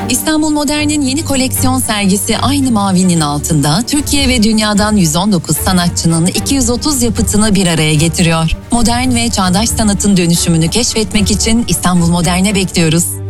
İstanbul Modern'in yeni koleksiyon sergisi aynı mavinin altında Türkiye ve dünyadan 119 sanatçının 230 yapıtını bir araya getiriyor. Modern ve çağdaş sanatın dönüşümünü keşfetmek için İstanbul Modern'e bekliyoruz.